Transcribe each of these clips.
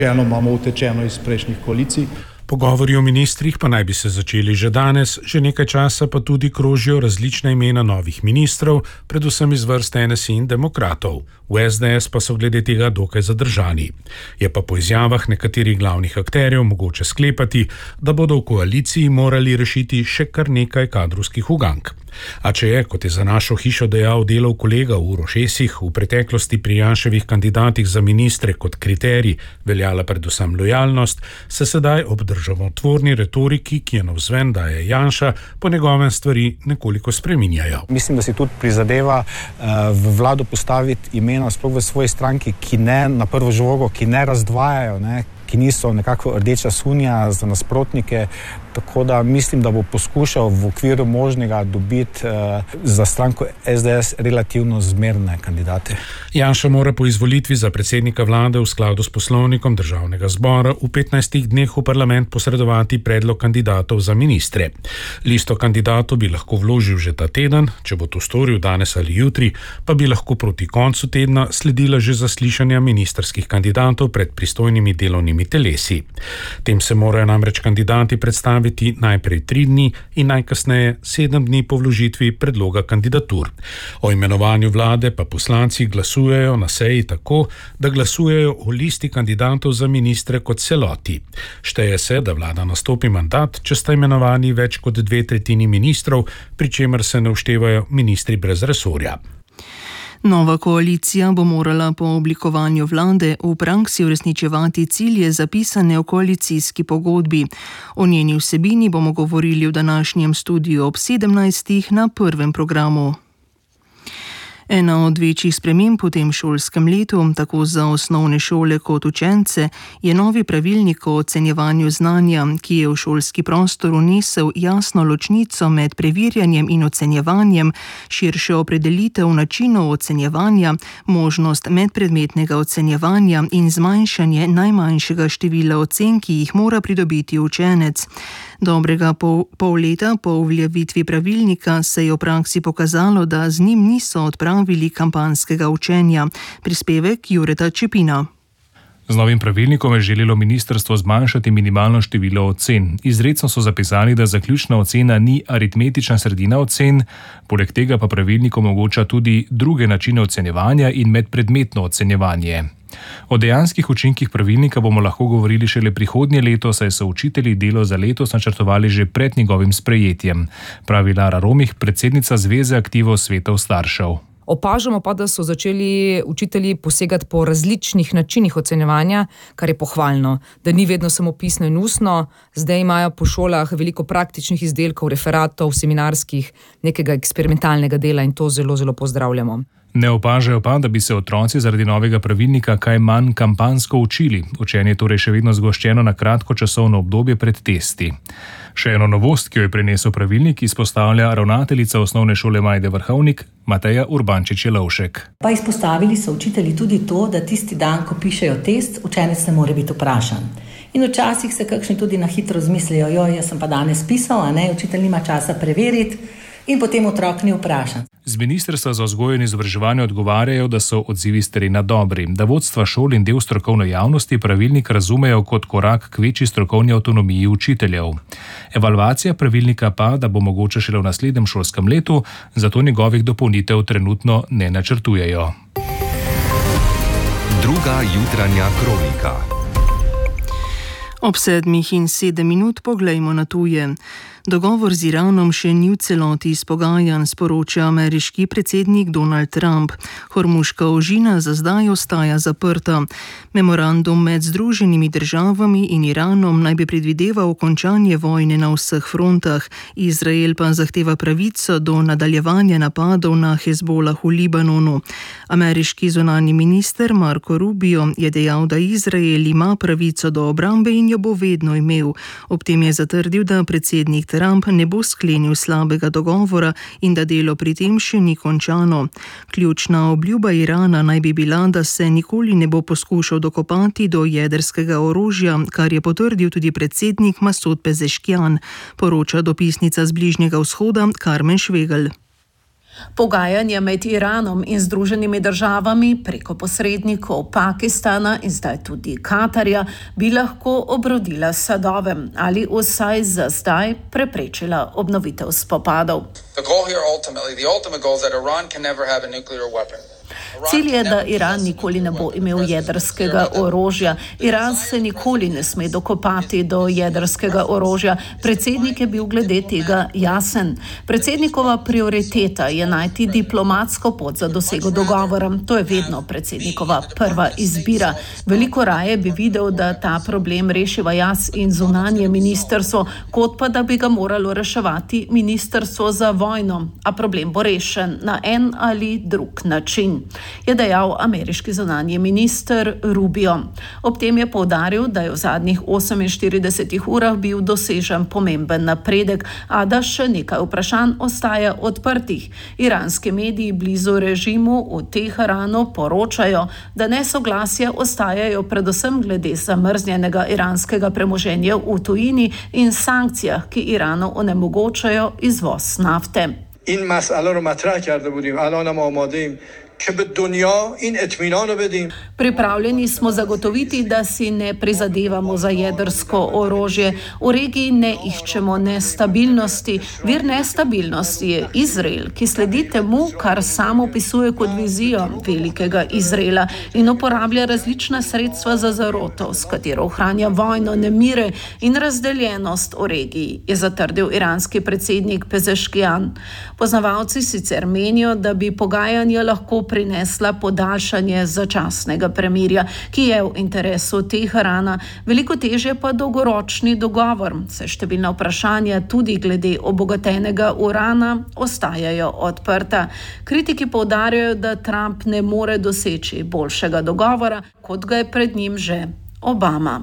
Eno imamo utečeno iz prejšnjih koalicij. Pogovori o ministrih pa naj bi se začeli že danes, že nekaj časa pa tudi krožijo različna imena novih ministrov, predvsem iz vrst NSI in demokratov. V SDS pa so glede tega dokaj zadržani. Je pa po izjavah nekaterih glavnih akterjev mogoče sklepati, da bodo v koaliciji morali rešiti še kar nekaj kadrovskih ugank. A če je, kot je za našo hišo dejal delov kolega Uroš Esih, v preteklosti pri Janševih kandidatih za ministre kot kriterij veljala predvsem lojalnost, se sedaj ob državotvorni retoriki, ki je navzven daje Janša, po njegovem stvari nekoliko spreminjajo. Mislim, da si tudi prizadeva v vlado postaviti imena sploh v svoji stranki, ki ne na prvo žogo, ki ne razdvajajo, ki niso nekako rdeča sunja za nasprotnike, tako da mislim, da bo poskušal v okviru možnega dobiti za stranko SDS relativno zmerne kandidate. Janša mora po izvolitvi za predsednika vlade v skladu s poslovnikom državnega zbora v 15 dneh v parlament posredovati predlog kandidatov za ministre. Listo kandidatov bi lahko vložil že ta teden, če bo to storil danes ali jutri, pa bi lahko proti koncu tedna sledila že zaslišanja ministrskih kandidatov pred pristojnimi delovnimi telesi. Tem se morajo namreč kandidati predstaviti najprej 3 dni in najkasneje 7 dni po vložitvi predloga kandidatur. O imenovanju vlade pa poslanci glasujejo na seji tako, da glasujejo o listi kandidatov za ministre kot celoti. Šteje se, da vlada nastopi mandat, če sta imenovani več kot 2/3 ministrov, pri čemer se ne vštevajo ministri brez resorja. Nova koalicija bo morala po oblikovanju vlade v praksi uresničevati cilje zapisane v koalicijski pogodbi. O njeni vsebini bomo govorili v današnjem studiu ob 17. na prvem programu. Ena od večjih sprememb v tem šolskem letu, tako za osnovne šole kot učence, je novi pravilnik o ocenjevanju znanja, ki je v šolski prostor vnesel jasno ločnico med preverjanjem in ocenjevanjem, širšo opredelitev načinov ocenjevanja, možnost medpredmetnega ocenjevanja in zmanjšanje najmanjšega števila ocen, ki jih mora pridobiti učenec. Dobrega pol leta po uveljavitvi pravilnika se je v praksi pokazalo, da z njim niso odpravili kampanskega učenja. Prispevek Jureta Čepina. Z novim pravilnikom je želelo ministrstvo zmanjšati minimalno število ocen. Izrecno so zapisali, da zaključna ocena ni aritmetična sredina ocen, poleg tega pa pravilnik omogoča tudi druge načine ocenjevanja in medpredmetno ocenjevanje. O dejanskih učinkih pravilnika bomo lahko govorili šele prihodnje leto, saj so učitelji delo za letos načrtovali že pred njegovim sprejetjem, pravi Lara Romih, predsednica Zveze aktivov svetov staršev. Opažamo pa, da so začeli učitelji posegati po različnih načinih ocenjevanja, kar je pohvalno, da ni vedno samo pisno in ustno. Zdaj imajo po šolah veliko praktičnih izdelkov, referatov, seminarskih, nekega eksperimentalnega dela in to zelo, zelo pozdravljamo. Ne opažajo pa, da bi se otroci zaradi novega pravilnika kaj manj kampansko učili. Učenje je torej še vedno zgoščeno na kratko časovno obdobje pred testi. Še eno novost, ki jo je prinesel pravilnik, izpostavlja ravnateljica osnovne šole Majde Vrhovnik, Mateja Urbančič-Jelovšek. Pa izpostavili so učitelji tudi to, da tisti dan, ko pišejo test, učenec ne more biti vprašan. In včasih se kakšni tudi na hitro zmislijo, jaz sem pa danes pisal, učitelj nima časa preveriti in potem otrok ni vprašan. Z Ministrstva za vzgojo in izobraževanje odgovarjajo, da so odzivi s terena dobri, da vodstva šol in del strokovne javnosti pravilnik razumejo kot korak k večji strokovni avtonomiji učiteljev. Evalvacija pravilnika pa, da bo mogoče šele v naslednjem šolskem letu, zato njegovih dopolnitev trenutno ne načrtujejo. Druga jutranja kronika. Ob 7:07 poglejmo na tuje. Dogovor z Iranom še ni v celoti izpogajan, sporoča ameriški predsednik Donald Trump. Hormuška ožina za zdaj ostaja zaprta. Memorandum med Združenimi državami in Iranom naj bi predvideval končanje vojne na vseh frontah. Izrael pa zahteva pravico do nadaljevanja napadov na Hezbolah v Libanonu. Ameriški zunanji minister Marco Rubio je dejal, da Izrael ima pravico do obrambe in jo bo vedno imel. Ob tem je zatrdil, da predsednik Trump ne bo sklenil slabega dogovora in da delo pri tem še ni končano. Ključna obljuba Irana naj bi bila, da se nikoli ne bo poskušal dokopati do jedrskega orožja, kar je potrdil tudi predsednik Masud Pezeškian, poroča dopisnica z Bližnjega vzhoda Karmen Švegelj. Pogajanja med Iranom in Združenimi državami preko posrednikov Pakistana in zdaj tudi Katarja bi lahko obrodila sadove ali vsaj za zdaj preprečila obnovitev spopadov. Cilj je, da Iran nikoli ne bo imel jedrskega orožja. Iran se nikoli ne sme dokopati do jedrskega orožja. Predsednik je bil glede tega jasen. Predsednikova prioriteta je najti diplomatsko pot za dosego dogovora. To je vedno predsednikova prva izbira. Veliko raje bi videl, da ta problem rešiva jaz in zunanje ministrstvo, kot pa da bi ga moralo reševati ministrstvo za vojno. A problem bo rešen na en ali drug način, je dejal ameriški zunanji minister Rubio. Ob tem je poudaril, da je v zadnjih 48 urah bil dosežen pomemben napredek, a da še nekaj vprašanj ostaja odprtih. Iranski mediji blizu režimu v Teheranu poročajo, da nesoglasja ostajajo predvsem glede zamrznjenega iranskega premoženja v tujini in sankcijah, ki Iranu onemogočajo izvoz nafte. In mas'ala ro matrah karde budim, alanam amadeyim. Pripravljeni smo zagotoviti, da si ne prizadevamo za jedrsko orožje. V regiji ne iščemo nestabilnosti. Vir nestabilnosti je Izrael, ki sledi temu, kar sam opisuje kot vizijo velikega Izraela in uporablja različna sredstva za zaroto, s katero ohranja vojno, nemire in razdeljenost v regiji, je zatrdil iranski predsednik Pezeškian. Poznavalci sicer menijo, da bi pogajanja lahko prinesla podaljšanje začasnega premirja, ki je v interesu Teherana, veliko težje pa dolgoročni dogovor. Se številna vprašanja tudi glede obogatenega urana ostajajo odprta. Kritiki poudarjajo, da Trump ne more doseči boljšega dogovora, kot ga je pred njim že Obama.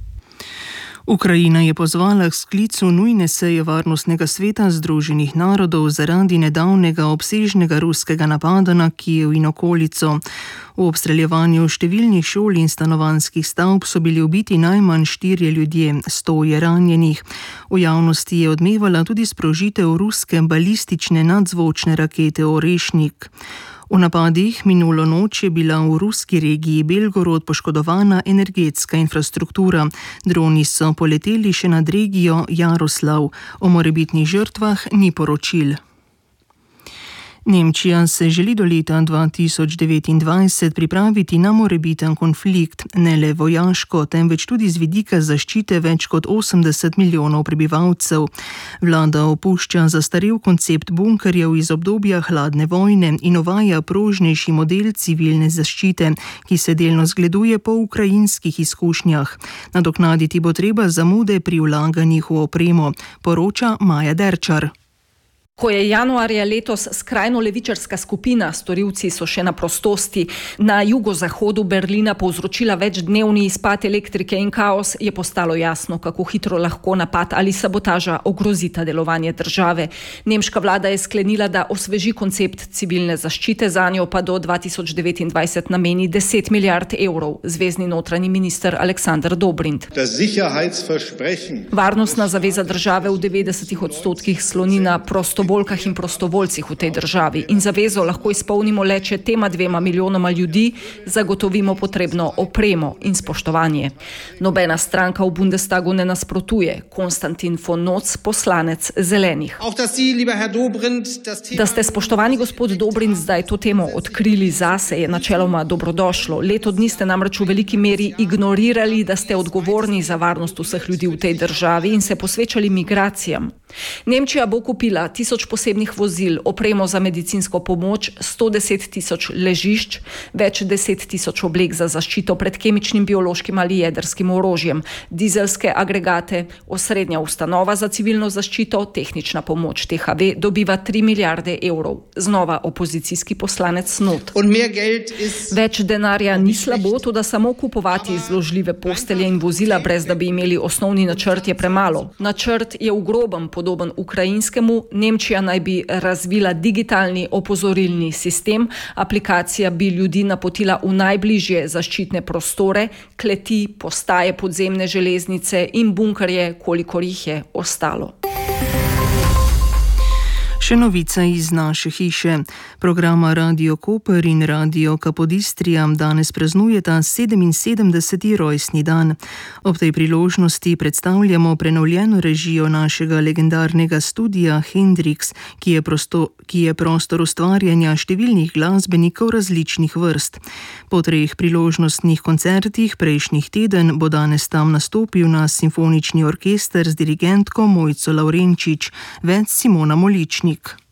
Ukrajina je pozvala k sklicu nujne seje Varnostnega sveta Združenih narodov zaradi nedavnega obsežnega ruskega napada na Kijev in okolico. V obstreljevanju številnih šol in stanovanjskih stavb so bili ubiti najmanj 4 ljudje, 100 je ranjenih. V javnosti je odmevala tudi sprožitev ruske balistične nadzvočne rakete Orešnik. V napadih minulo noč je bila v ruski regiji Belgorod poškodovana energetska infrastruktura. Droni so poleteli še nad regijo Jaroslav. O morebitnih žrtvah ni poročil. Nemčija se želi do leta 2029 pripraviti na morebiten konflikt, ne le vojaško, temveč tudi z vidika zaščite več kot 80 milijonov prebivalcev. Vlada opušča zastarel koncept bunkerjev iz obdobja hladne vojne in uvaja prožnejši model civilne zaščite, ki se delno zgleduje po ukrajinskih izkušnjah. Nadoknaditi bo treba zamude pri vlaganjih v opremo, poroča Maja Derčar. Ko je januarja letos skrajno levičarska skupina, storilci so še na prostosti, na jugozahodu Berlina povzročila večdnevni izpad elektrike in kaos, je postalo jasno, kako hitro lahko napad ali sabotaža ogrozita delovanje države. Nemška vlada je sklenila, da osveži koncept civilne zaščite, zanjo pa do 2029 nameni 10 milijard evrov, zvezni notranji minister Alexander Dobrindt. Varnostna zaveza države v 90% sloni na prostovoljskih in prostovoljcih v tej državi in zavezo lahko izpolnimo le, če tema 2 milijonoma ljudi zagotovimo potrebno opremo in spoštovanje. Nobena stranka v Bundestagu ne nasprotuje. Konstantin von Notz, poslanec Zelenih. Da ste, spoštovani gospod Dobrindt, zdaj to temo odkrili zase, je načeloma dobrodošlo. Leto dni ste namreč v veliki meri ignorirali, da ste odgovorni za varnost vseh ljudi v tej državi in se posvečali migracijam. Nemčija bo kupila 1000 posebnih vozil, opremo za medicinsko pomoč, 110 000 ležišč, več 10 000 oblek za zaščito pred kemičnim, biološkim ali jedrskim orožjem, dizelske agregate, osrednja ustanova za civilno zaščito, tehnična pomoč THV dobiva 3 milijarde evrov. Znova opozicijski poslanec Snot. Več denarja ni slabo, toda samo kupovati zložljive postelje in vozila, brez da bi imeli osnovni načrt, je premalo. Načrt je v grobem podoben ukrajinskemu. Nemčija naj bi razvila digitalni opozorilni sistem. Aplikacija bi ljudi napotila v najbližje zaščitne prostore, kleti, postaje podzemne železnice in bunkerje, kolikor jih je ostalo. Še novica iz naše hiše. Programa Radio Koper in Radio Kapodistrija danes praznujeta 77. rojstni dan. Ob tej priložnosti predstavljamo prenovljeno režijo našega legendarnega studia Hendrix, ki je prostor ustvarjanja številnih glasbenikov različnih vrst. Po 3 priložnostnih koncertih prejšnjih teden bo danes tam nastopil na simfonični orkester z dirigentko Mojco Lavrenčič, več Simona Moličnik.